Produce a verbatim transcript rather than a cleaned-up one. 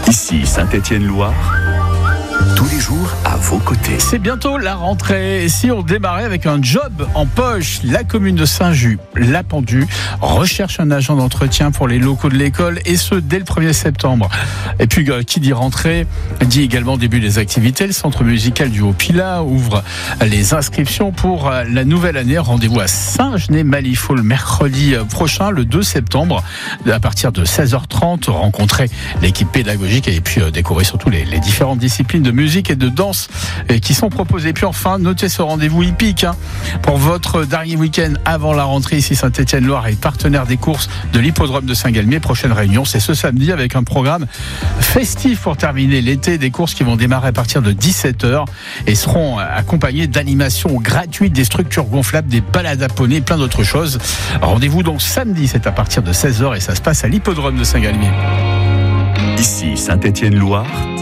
Ici Saint-Étienne-Loire, tous les jours à vos côtés. C'est bientôt la rentrée. Et si on démarrait avec un job en poche, la commune de Saint-Just, la Pendue, recherche un agent d'entretien pour les locaux de l'école, et ce dès le premier septembre. Et puis qui dit rentrée dit également début des activités. Le centre musical du Haut-Pilat ouvre les inscriptions pour la nouvelle année. Rendez-vous à Saint-Genis-Malifaux le mercredi prochain, le deux septembre, à partir de seize heures trente. Rencontrer l'équipe pédagogique et puis découvrir surtout les, les différentes disciplines de musique et de danse qui sont proposées. Et puis enfin, notez ce rendez-vous hippique hein, pour votre dernier week-end avant la rentrée. Ici Saint-Étienne-Loire est partenaire des courses de l'hippodrome de Saint-Galmier. Prochaine réunion, c'est ce samedi avec un programme festif pour terminer l'été. Des courses qui vont démarrer à partir de dix-sept heures et seront accompagnées d'animations gratuites, des structures gonflables, des balades à poney, plein d'autres choses. Rendez-vous donc samedi, c'est à partir de seize heures et ça se passe à l'hippodrome de Saint-Galmier. Ici Saint-Étienne-Loire,